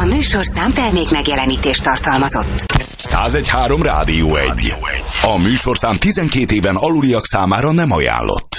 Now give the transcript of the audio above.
műsorszám termék megjelenítést tartalmazott. 101.3 Rádió 1. A műsorszám 12 éven aluliak számára nem ajánlott.